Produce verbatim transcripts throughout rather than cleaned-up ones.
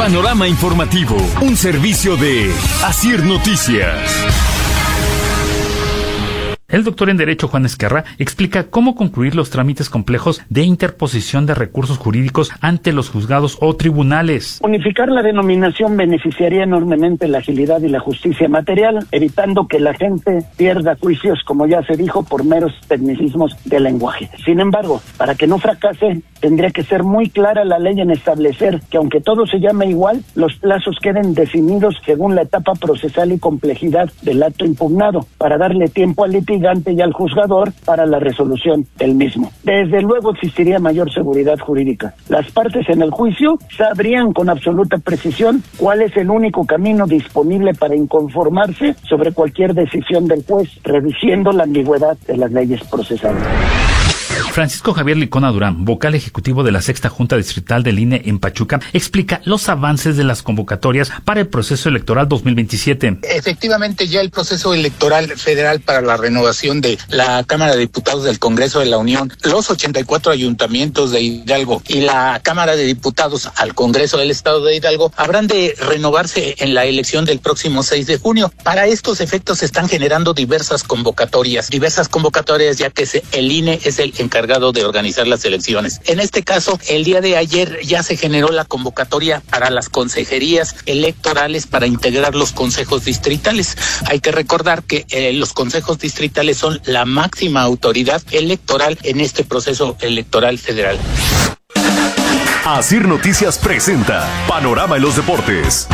Panorama Informativo, un servicio de Asir Noticias. El doctor en Derecho Juan Ezquerra explica cómo concluir los trámites complejos de interposición de recursos jurídicos ante los juzgados o tribunales. Unificar la denominación beneficiaría enormemente la agilidad y la justicia material, evitando que la gente pierda juicios, como ya se dijo, por meros tecnicismos de lenguaje. Sin embargo, para que no fracase, tendría que ser muy clara la ley en establecer que, aunque todo se llame igual, los plazos queden definidos según la etapa procesal y complejidad del acto impugnado, para darle tiempo al litigante y al juzgador para la resolución del mismo. Desde luego existiría mayor seguridad jurídica. Las partes en el juicio sabrían con absoluta precisión cuál es el único camino disponible para inconformarse sobre cualquier decisión del juez, reduciendo la ambigüedad de las leyes procesales. Francisco Javier Licona Durán, vocal ejecutivo de la Sexta Junta Distrital del I N E en Pachuca, explica los avances de las convocatorias para el proceso electoral dos mil veintisiete. Efectivamente, ya el proceso electoral federal para la renovación de la Cámara de Diputados del Congreso de la Unión, los ochenta y cuatro ayuntamientos de Hidalgo y la Cámara de Diputados al Congreso del Estado de Hidalgo habrán de renovarse en la elección del próximo seis de junio. Para estos efectos se están generando diversas convocatorias, diversas convocatorias ya que se, el I N E es el encargado de organizar las elecciones. En este caso, el día de ayer ya se generó la convocatoria para las consejerías electorales para integrar los consejos distritales. Hay que recordar que eh, los consejos distritales son la máxima autoridad electoral en este proceso electoral federal. Asir Noticias presenta Panorama en los Deportes.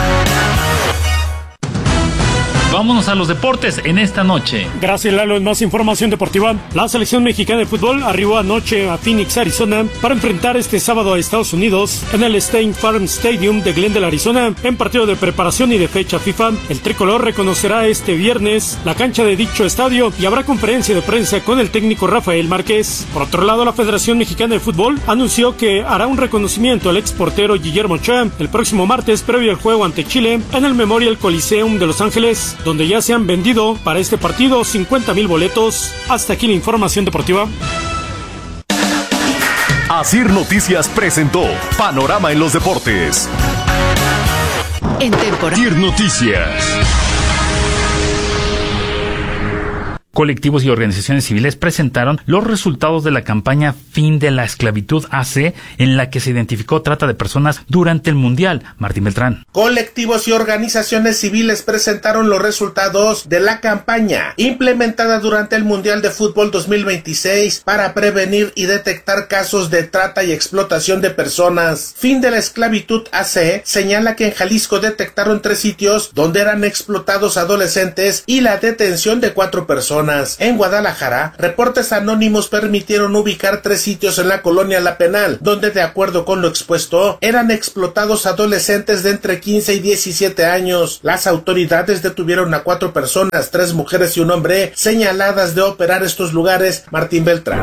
Vámonos a los deportes en esta noche. Gracias, Lalo. En más información deportiva, la selección mexicana de fútbol arribó anoche a Phoenix, Arizona, para enfrentar este sábado a Estados Unidos en el State Farm Stadium de Glendale, Arizona, en partido de preparación y de fecha FIFA. El tricolor reconocerá este viernes la cancha de dicho estadio y habrá conferencia de prensa con el técnico Rafael Márquez. Por otro lado, la Federación Mexicana de Fútbol anunció que hará un reconocimiento al exportero Guillermo Ochoa el próximo martes previo al juego ante Chile en el Memorial Coliseum de Los Ángeles, donde ya se han vendido para este partido cincuenta mil boletos. Hasta aquí la información deportiva. Asir Noticias presentó Panorama en los Deportes. En temporada. Asir Noticias. Colectivos y organizaciones civiles presentaron los resultados de la campaña Fin de la Esclavitud A C, en la que se identificó trata de personas durante el Mundial. Martín Beltrán. Colectivos y organizaciones civiles presentaron los resultados de la campaña implementada durante el Mundial de Fútbol dos mil veintiséis para prevenir y detectar casos de trata y explotación de personas. Fin de la Esclavitud A C señala que en Jalisco detectaron tres sitios donde eran explotados adolescentes y la detención de cuatro personas. En Guadalajara, reportes anónimos permitieron ubicar tres sitios en la colonia La Penal, donde, de acuerdo con lo expuesto, eran explotados adolescentes de entre quince y diecisiete años. Las autoridades detuvieron a cuatro personas, tres mujeres y un hombre, señaladas de operar estos lugares. Martín Beltrán.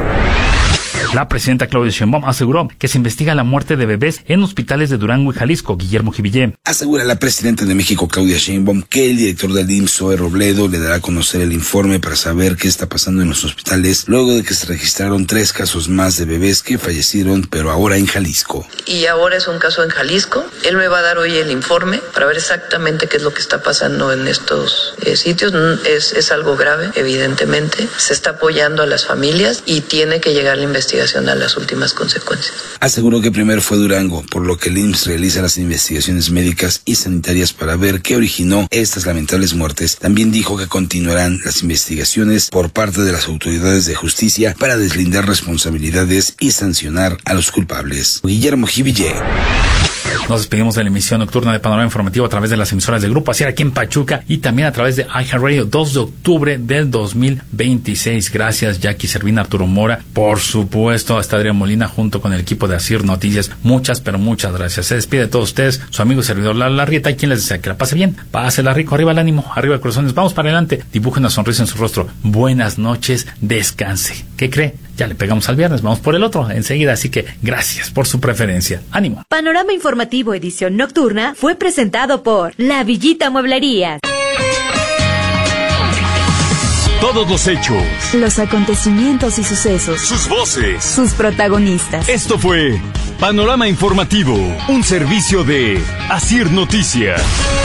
La presidenta Claudia Sheinbaum aseguró que se investiga la muerte de bebés en hospitales de Durango y Jalisco. Guillermo Jivillé. Asegura la presidenta de México, Claudia Sheinbaum, que el director del I M S S, Zoe Robledo, le dará a conocer el informe para saber qué está pasando en los hospitales, luego de que se registraron tres casos más de bebés que fallecieron, pero ahora en Jalisco. Y ahora es un caso en Jalisco. Él me va a dar hoy el informe para ver exactamente qué es lo que está pasando en estos eh, sitios. Es, es algo grave, evidentemente. Se está apoyando a las familias y tiene que llegar la investigación a las últimas consecuencias. Aseguró que primero fue Durango, por lo que el I M S S realiza las investigaciones médicas y sanitarias para ver qué originó estas lamentables muertes. También dijo que continuarán las investigaciones por parte de las autoridades de justicia para deslindar responsabilidades y sancionar a los culpables. Guillermo Jivillé. Nos despedimos de la emisión nocturna de Panorama Informativo a través de las emisoras del Grupo Asir aquí en Pachuca y también a través de iHeartRadio, dos de octubre del dos mil veintiséis. Gracias, Jackie Servín, Arturo Mora. Por supuesto, hasta Adrián Molina junto con el equipo de Asir Noticias. Muchas, pero muchas gracias. Se despide de todos ustedes, su amigo y servidor Lalo Larrieta, y quien les desea que la pase bien. Pásela rico, arriba el ánimo, arriba el corazones. Vamos para adelante. Dibuje una sonrisa en su rostro. Buenas noches, descanse. ¿Qué cree? Ya le pegamos al viernes, vamos por el otro enseguida, así que gracias por su preferencia. ¡Ánimo! Panorama Informativo edición nocturna fue presentado por La Villita Mueblerías. Todos los hechos, los acontecimientos y sucesos, sus voces, sus protagonistas. Esto fue Panorama Informativo, un servicio de Asir Noticias.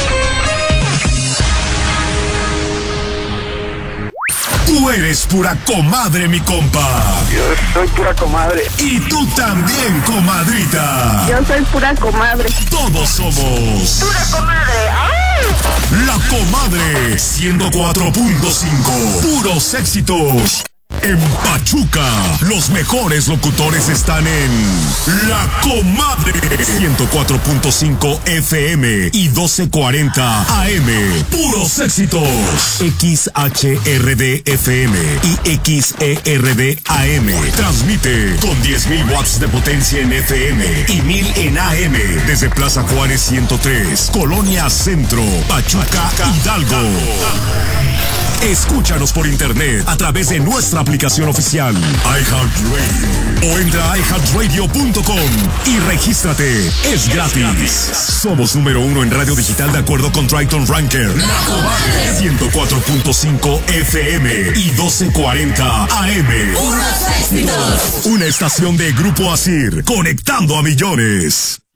Tú eres pura comadre, mi compa. Yo soy pura comadre. Y tú también, comadrita. Yo soy pura comadre. Todos somos pura comadre. ¡Ay! La Comadre ciento cuatro punto cinco. Puros éxitos. En Pachuca, los mejores locutores están en La Comadre ciento cuatro punto cinco F M y doce cuarenta A M. Puros éxitos. X H R D F M y X E R D A M. Transmite con diez mil watts de potencia en F M y mil en A M desde Plaza Juárez ciento tres, Colonia Centro, Pachuca, Hidalgo. Escúchanos por internet a través de nuestra aplicación oficial iHeartRadio o entra a i heart radio punto com y regístrate. Es gratis. Somos número uno en radio digital de acuerdo con Triton Ranker. La Comadre ciento cuatro punto cinco F M y doce cuarenta A M. Unos éxitos. Una estación de Grupo Asir, conectando a millones.